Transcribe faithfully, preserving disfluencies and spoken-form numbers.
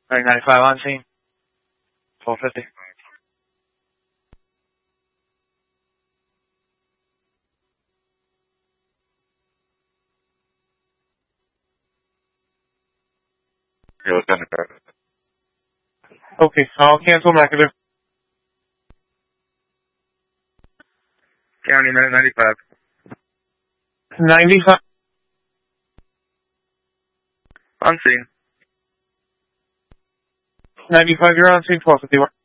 ninety-five on scene. twelve fifty. Yeah, Lieutenant Carter. Okay, I'll cancel McAdoo. County ninety-five. ninety-five. On scene. ninety-five, you're on scene. twelve fifty-one.